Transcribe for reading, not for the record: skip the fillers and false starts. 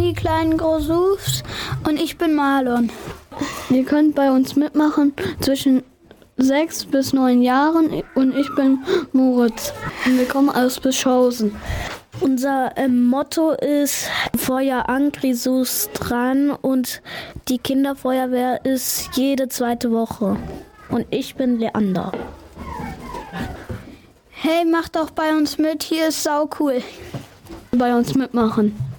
die kleinen Grisous und ich bin Marlon. Ihr könnt bei uns mitmachen zwischen 6 bis 9 Jahren und ich bin Moritz. Und wir kommen aus Bischhausen. Unser Motto ist Feuer an, Grisous dran und die Kinderfeuerwehr ist jede 2. Woche. Und ich bin Leander. Hey, mach doch bei uns mit, hier ist sau cool. Bei uns mitmachen.